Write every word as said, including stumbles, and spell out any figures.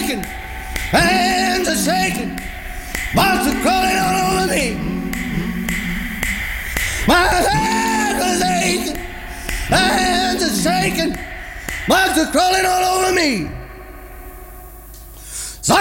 shaking, hands are shaking, bugs are crawling all over me. My hands are aching, hands are shaking, bugs are crawling all over me.